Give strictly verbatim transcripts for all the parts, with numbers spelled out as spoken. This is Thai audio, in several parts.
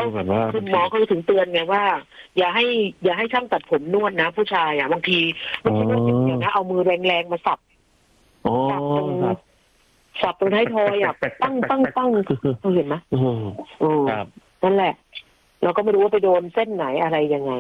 แบบว่าคุณหมอเขาถึงเตือนไงว่า อย่าให้ อย่าให้ช่างตัดผมนวดนะผู้ชายอ่ะบางทีไม่ใช่นวดอย่างเดียวนะเอามือแรงๆมาสับสับตรงสับตรงท้ายทอยอ่ะปั้งปั้งปั้งเราเห็นไหมอืมนั่นแหละเราก็ไม่รู้ว่าไปโดนเส้นไหนอะไรยังไง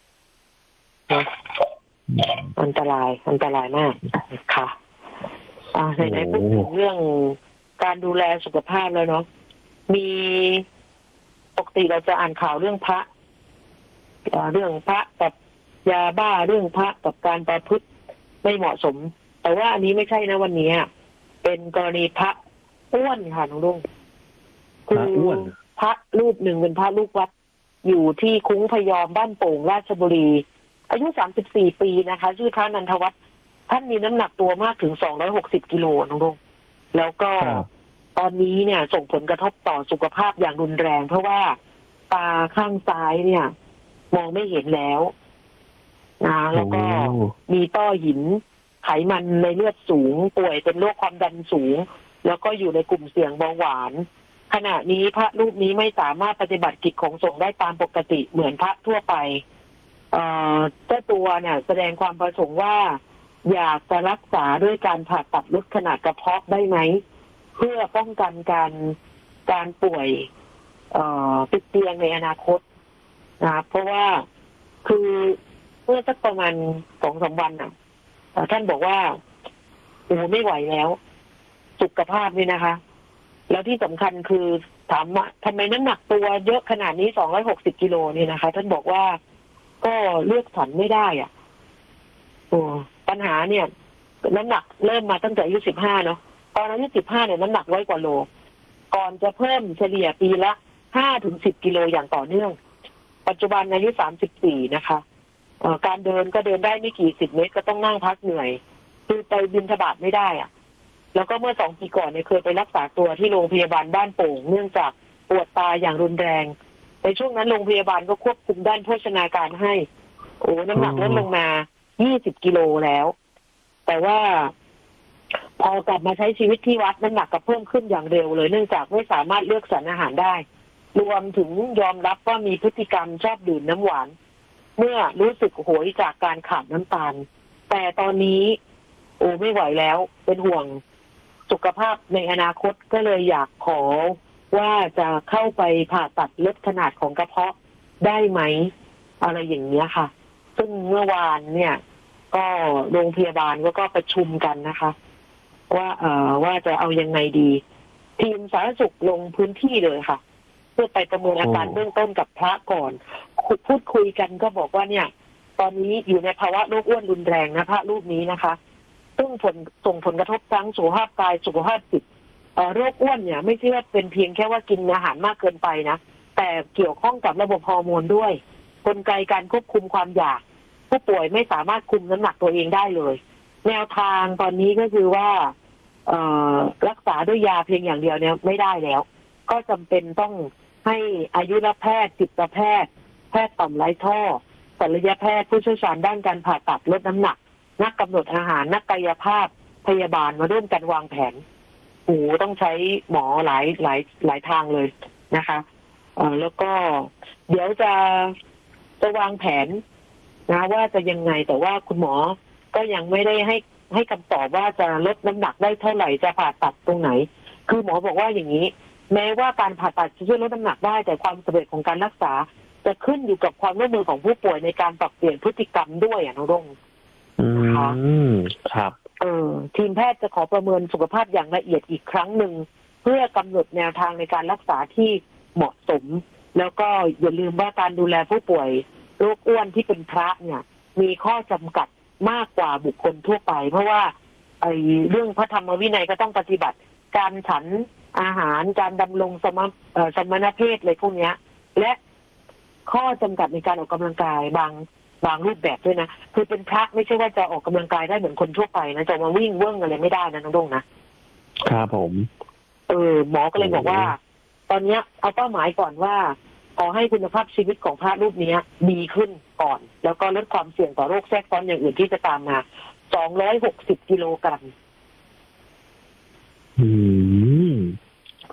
อันตรายอันตรายมากค่ะอ่าไหนๆพูดถึงเรื่องการดูแลสุขภาพแล้วเนาะมีปกติเราจะอ่านข่าวเรื่องพระเรื่องพระกับยาบ้าเรื่องพระกับการประพฤติไม่เหมาะสมแต่ว่าอันนี้ไม่ใช่นะวันนี้เป็นกรณีพระอ้วนค่ะน้องลุงคือพระรูปหนึ่งเป็นพระลูกวัดอยู่ที่คุ้งพยอมบ้านโป่งราชบุรีอายุสามสิบสี่ปีนะคะชื่อพระนันทวัฒน์ท่านมีน้ำหนักตัวมากถึงสองร้อยหกสิบกิโลน้องลุงแล้วก็ตอนนี้เนี่ยส่งผลกระทบต่อสุขภาพอย่างรุนแรงเพราะว่าตาข้างซ้ายเนี่ยมองไม่เห็นแล้วนะแล้วก็มีต้อหินไขมันในเลือดสูงป่วยเป็นโรคความดันสูงแล้วก็อยู่ในกลุ่มเสี่ยงเบาหวานขณะนี้พระรูปนี้ไม่สามารถปฏิบัติกิจของสงฆ์ได้ตามปกติเหมือนพระทั่วไปเอ่อเจ้าตัวเนี่ยแสดงความประสงค์ว่าอยากจะรักษาด้วยการผ่าตัดลดขนาดกระเพาะได้ไหมเพื่อป้องกันการการป่วยเอ่อติดเตียงในอนาคตนะเพราะว่าคือเมื่อสักประมาณสองสามวันน่ะท่านบอกว่าโอ้ไม่ไหวแล้วสุขภาพนี่นะคะแล้วที่สำคัญคือถามว่าทำไมน้ำหนักตัวเยอะขนาดนี้สองร้อยหกสิบกิโลนี่นะคะท่านบอกว่าก็เลือกสรรไม่ได้อ่ะโอ้ปัญหาเนี่ยน้ำหนักเริ่มมาตั้งแต่อายุสิบห้าเนาะตอนอายุสิบห้าเนี่ยน้ำหนักร้อยกว่าโลก่อนจะเพิ่มเฉลี่ยปีละห้าถึงสิบกิโลอย่างต่อเนื่องปัจจุบันอายุสามสิบสี่นะคะการเดินก็เดินได้ไม่กี่สิบเมตรก็ต้องนั่งพักเหนื่อยคือไปบิณฑบาตไม่ได้อ่ะแล้วก็เมื่อสองปีก่อนเนี่ยเคยไปรักษาตัวที่โรงพยาบาลบ้านโป่งเนื่องจากปวดตาอย่างรุนแรงในช่วงนั้นโรงพยาบาลก็ควบคุมด้านโภชนาการให้โอ้น้ำหนักลดลงมายี่สิบกิโลแล้วแต่ว่าพอกลับมาใช้ชีวิตที่วัดน้ำหนักก็เพิ่มขึ้นอย่างเร็วเลยเนื่องจากไม่สามารถเลือกสรรอาหารได้รวมถึงยอมรับว่ามีพฤติกรรมชอบดื่มน้ำหวานเมื่อรู้สึกโหยจากการขาดน้ำตาลแต่ตอนนี้โอ้ไม่ไหวแล้วเป็นห่วงสุขภาพในอนาคตก็เลยอยากขอว่าจะเข้าไปผ่าตัดลดขนาดของกระเพาะได้ไหมอะไรอย่างนี้ค่ะซึ่งเมื่อวานเนี่ยก็โรงพยาบาลก็ก็ประชุมกันนะคะว่าเอ่อว่าจะเอายังไงดีทีมสาธารณสุขลงพื้นที่เลยค่ะเพื่อไปประเมินอาการเบื้องต้นกับพระก่อนพูดคุยกันก็บอกว่าเนี่ยตอนนี้อยู่ในภาวะโรคอ้วนรุนแรงนะพระรูปนี้นะคะซึ่งผลส่งผลกระทบทั้งสุขภาพกายสุขภาพจิตโรคอ้วนเนี่ยไม่ใช่ว่าเป็นเพียงแค่ว่ากินอาหารมากเกินไปนะแต่เกี่ยวข้องกับระบบฮอร์โมนด้วยกลไกการควบคุมความอยากผู้ป่วยไม่สามารถคุมน้ำหนักตัวเองได้เลยแนวทางตอนนี้ก็คือว่ารักษาด้วยยาเพียงอย่างเดียวเนี่ยไม่ได้แล้วก็จำเป็นต้องให้อายุรแพทย์จิตแพทย์แพทย์ต่อมไร้ท่อศัลยแพทย์ผู้เชี่ยวชาญด้านการผ่าตัดลดน้ำหนักนักกำหนดอาหารนักกายภาพพยาบาลมาร่วมกันวางแผนโอ้ต้องใช้หมอหลายหลายหลายทางเลยนะคะเอ่อแล้วก็เดี๋ยวจะจะวางแผนนะว่าจะยังไงแต่ว่าคุณหมอก็ยังไม่ได้ให้ให้คำตอบว่าจะลดน้ำหนักได้เท่าไหร่จะผ่าตัดตรงไหนคือหมอบอกว่าอย่างนี้แม้ว่าการผ่าตัดจะช่วยลดน้ำหนักได้แต่ความสำเร็จของการรักษาจะขึ้นอยู่กับความร่วมมือของผู้ป่วยในการปรับเปลี่ยนพฤติกรรมด้วยอ่ะน้องรุ่งนะคะครับเออทีมแพทย์จะขอประเมินสุขภาพอย่างละเอียดอีกครั้งหนึ่งเพื่อกำหนดแนวทางในการรักษาที่เหมาะสมแล้วก็อย่าลืมว่าการดูแลผู้ป่วยโรคอ้วนที่เป็นพระเนี่ยมีข้อจำกัดมากกว่าบุคคลทั่วไปเพราะว่าไอ้เรื่องพระธรรมวินัยก็ต้องปฏิบัติการฉันอาหารการดำรงสมสมณเพศอะไรพวกนี้และข้อจำกัดในการออกกำลังกายบางบางรูปแบบด้วยนะคือเป็นพระไม่ใช่ว่าจะออกกำลังกายได้เหมือนคนทั่วไปนะจะมาวิ่งเวิ้งอะไรไม่ได้นะน้องดงนะครับผมเออหมอก็เลยบอกว่าตอนนี้เอาเป้าหมายก่อนว่าขอให้คุณภาพชีวิตของพระรูปนี้ดีขึ้นก่อนแล้วก็ลดความเสี่ยงต่อโรคแทรกซ้อนอย่างอื่นที่จะตามมาสองร้อยหกสิบกิโลกรัมอืม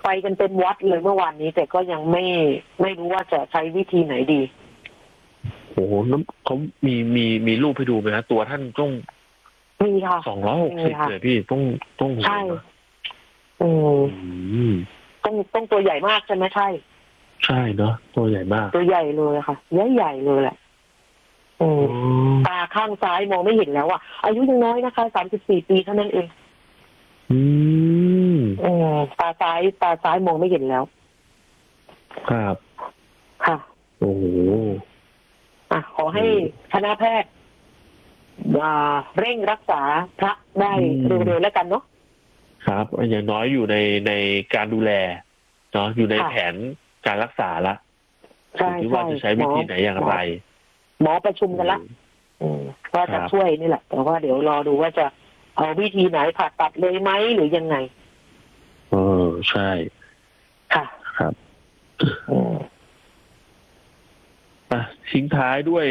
ไปกันเป็นวัดเลยเมื่อวานนี้แต่ก็ยังไม่ไม่รู้ว่าจะใช้วิธีไหนดีโอ้โหน้ำเขามีมีมีรูปให้ดูไหมฮะตัวท่านต้องมีค่ะสองร้อยหกสิบเลยพี่ต้องต้องใช่อืมต้องต้องตัวใหญ่มากใช่ไหมใช่ใช่เนาะตัวใหญ่มากตัวใหญ่เลยค่ะใหญ่ใหญ่เลยแหละตาข้างซ้ายมองไม่เห็นแล้วอ่ะอายุยังน้อยนะคะสามสิบสี่ปีเท่านั้นเองอืมอืมตาซ้ายตาซ้ายมองไม่เห็นแล้วครับค่ะโอ้โหอ่ะขอให้คณะแพทย์เร่งรักษาพระได้เร็วๆแล้วกันเนาะครับอย่างน้อยอยู่ในในการดูแลเนาะอยู่ในแผนการรักษาละที่ว่าจะใช้วิธีไหนอย่างไรหมอประชุมกันละว่าจะช่วยนี่แหละแต่ว่าเดี๋ยวรอดูว่าจะเอาวิธีไหนผ่าตัดเลยไหมหรือยังไงเออใช่ค่ะครับอ่ะทิ้งท้ายด้วย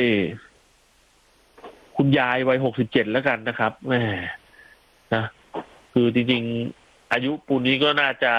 คุณยายวัยหกสิบเจ็ดแล้วกันนะครับแหมนะคือจริงๆอายุปูนนี้ก็น่าจะ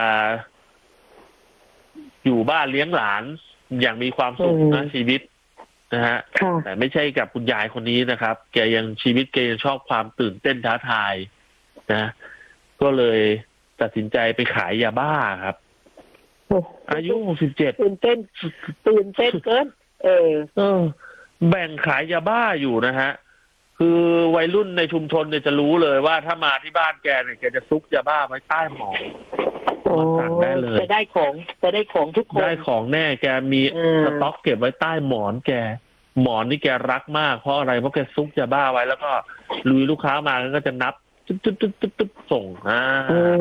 อยู่บ้านเลี้ยงหลานอย่างมีความสุขนะชีวิตนะฮะแต่ไม่ใช่กับคุณยายคนนี้นะครับแกยังชีวิตแกยังชอบความตื่นเต้นท้าทายนะก็เลยตัดสินใจไปขายยาบ้าครับอายุหกสิบเจ็ดตื่นเต้นตื่นเต้นเกินเออเออแบ่งขายยาบ้าอยู่นะฮะคือวัยรุ่นในชุมชนเนี่ยจะรู้เลยว่าถ้ามาที่บ้านแกเนี่ยแกจะซุกยาบ้าไว้ใต้หมอนมาสั่งได้เลยจะได้ของจะได้ของทุกคนได้ของแน่แกมีสต็อกเก็บไว้ใต้หมอนแกหมอนนี่แกรักมากเพราะอะไรเพราะแกซุกยาบ้าไว้แล้วก็ลุยลูกค้ามาก็จะนับตึ๊บตึ๊บตึ๊บตึ๊บตึ๊บส่งอ่า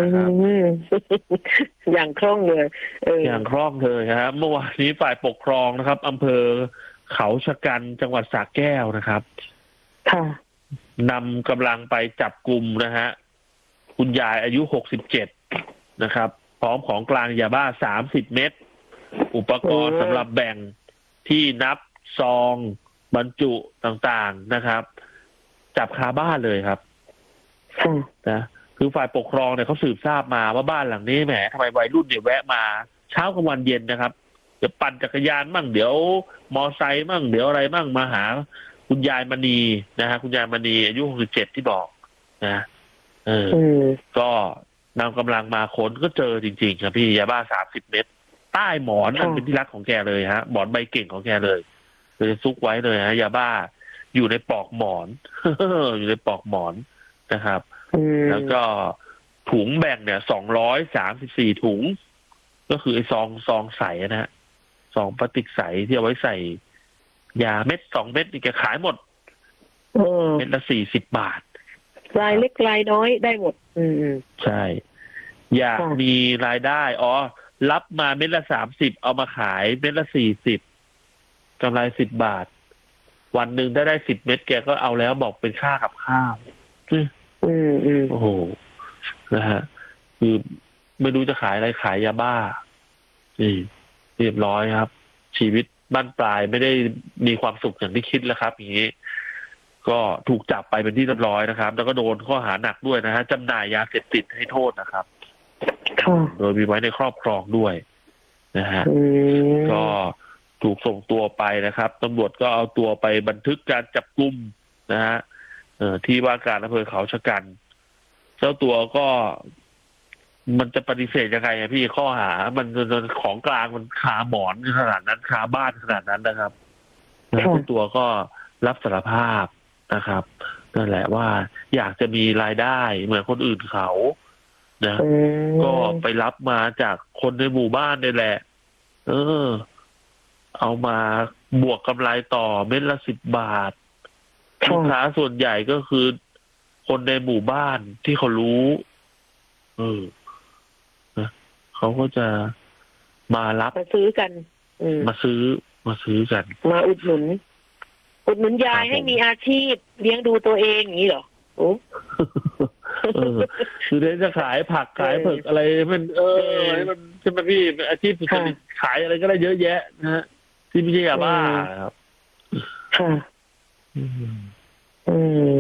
อย่างคล่องเลยอย่างคล่องเลยครับเมื่อวานนี้ฝ่ายปกครองนะครับอำเภอเขาชะกันจังหวัดสระแก้วนะครับค่ะนำกำลังไปจับกลุ่มนะฮะคุณยายอายุหกสิบเจ็ดนะครับพร้อมของกลางยาบ้าสามสิบเม็ดอุปกรณ์สำหรับแบ่งที่นับซองบรรจุต่างๆนะครับจับคาบ้านเลยครับนะคือฝ่ายปกครองเนี่ยเขาสืบทราบมาว่าบ้านหลังนี้แหมทำไมวัยรุ่นเนี่ยแวะมาเช้ากลางวันเย็นนะครับเดี๋ยวปั่นจักรยานมั่งเดี๋ยวมอไซค์มั่งเดี๋ยวอะไรมั่งมาหาคุณยายมณีนะฮะคุณยายมณีอายุหกสิบเจ็ดที่บอกนะเออก็นำกำลังมาค้นก็เจอจริงๆครับพี่ยาบ้าสามสิบเม็ดใต้หมอนนั่นเป็นที่รักของแกเลยฮะหมอนใบเก่งของแกเลยเลยซุกไว้เลยฮะยาบ้าอยู่ในปลอกหมอน อยู่ในปลอกหมอนนะครับแล้วก็ถุงแบ่งเนี่ยสองร้อยสามสิบสี่ถุงก็คือไอ้ซองซองใสนะฮะซองพลาสติกใสที่เอาไว้ใส่ยาเม็ดสองเม็ดนี่แกขายหมดเม็ดละสี่สิบบาทรายเล็กรายน้อยได้หมดอืมใช่อยากมีรายได้อ๋อรับมาเม็ดละสามสิบเอามาขายเม็ดละสี่สิบกำไรสิบบาทวันหนึ่งได้ได้สิบเม็ดแกก็เอาแล้วบอกเป็นค่ากับข้าวอืมอืมโอ้โหนะฮะคือไม่รู้จะขายอะไรขายยาบ้านี่เรียบร้อยครับชีวิตบ้านปลายไม่ได้มีความสุขอย่างที่คิดแล้วครับอย่างนี้ก็ถูกจับไปเป็นที่เรียบร้อยนะครับแล้วก็โดนข้อหาหนักด้วยนะฮะจำหน่ายยาเสพติดให้โทษนะครับโดยมีไว้ในครอบครองด้วยนะฮะก็ถูกส่งตัวไปนะครับตำรวจก็เอาตัวไปบันทึกการจับกุมนะฮะเอ่อที่ว่าการอำเภอเขาชะกันเจ้าตัวก็มันจะปฏิเสธยังไงอะพี่ข้อหามันของกลางมันคาหมอนขนาดนั้นคาบ้านขนาดนั้นนะครับแล้วเจ้าตัวก็รับสารภาพนะครับนั่นแหละว่าอยากจะมีรายได้เหมือนคนอื่นเขานะก็ไปรับมาจากคนในหมู่บ้านนี่แหละเออเอามาบวกกำไรต่อเม็ดละสิบบาทลูกค้าส่วนใหญ่ก็คือคนในหมู่บ้านที่เขารู้เออนะเขาก็จะมารับมาซื้อกันมาซื้อมาซื้อกันมาอุดหนุนอุดหนุนยายให้มีอาชีพเลี้ยงดูตัวเองอย่างนี้เหรอโอ้คือเดี๋ยวจะขายผักขายเผือกอะไรมันเออมันใช่ไหมพี่อาชีพสุจริตขายอะไรก็ได้เยอะแยะนะฮะที่ไม่ใช่ยาบ้าครับค่ะอืม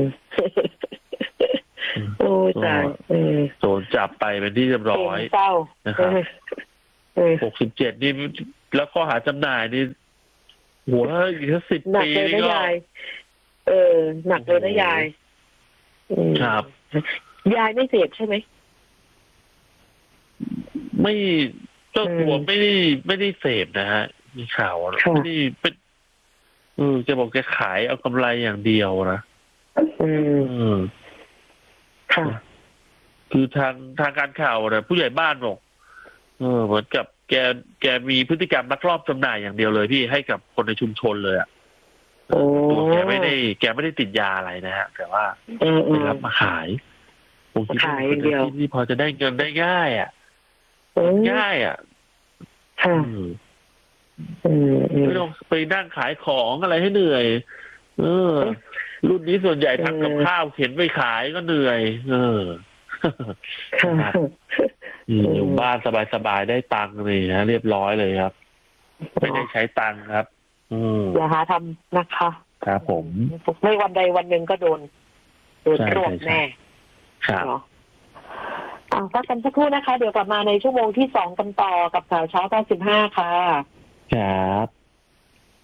โอ้ตายโดนจับไปเป็นที่เรียบร้อยเศร้านะครับเออหกสิบเจ็ดนี่แล้วข้อหาจำหน่ายนี่โหถ้าอีกสักสิบหนักปีเลยนี่นะก็ยายเออหนักเลยนะยายอืมครับยายไม่เสพใช่ไหมไม่เจ้าตัวอืมไม่ได้ไม่ได้เสพนะฮะมีข่าวค่ะไม่ได้เป็นเออจะบอกแกขายเอากำไรอย่างเดียวนะอืมอืมค่ะคือทางทางการข่าวนะผู้ใหญ่บ้านบอกเออเหมือนกับแกแกมีพฤติกรรมลักลอบจำหน่ายอย่างเดียวเลยพี่ให้กับคนในชุมชนเลยอะโอ้ตัวแกไม่ได้แกไม่ได้ติดยาอะไรนะฮะแต่ว่าเออไปรับมาขายผมคิดว่าขายเป็นเดียวที่ที่พอจะได้เงินได้ง่ายอ่ะเออง่ายอ่ะค่ะอืมอืมอืมไม่ต้องไปนั่งขายของอะไรให้เหนื่อย เออ รุ่นนี้ส่วนใหญ่ทำกับเออข้าวเข็นไปขายก็เหนื่อย เออค่ะอืมอยู่บ้านสบายๆได้ตังค์เลยนะเรียบร้อยเลยครับ ไม่ได้ใช้ตังค์ครับ อืมอย่าหาทำนะคะครับผมไม่วันใดวันหนึ่งก็โดนโดนใช่รวบใช่แน่ครับเนาะอ่าพักกันสักครู่นะคะ เดี๋ยวกลับมาในชั่วโมงที่สองกันต่อกับข่าวเช้าเก้าสิบห้าค่ะครับ